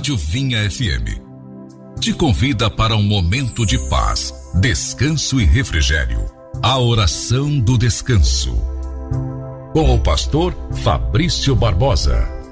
Rádio Vinha FM te convida para um momento de paz, descanso e refrigério. A oração do descanso. Com o pastor Fabrício Barbosa.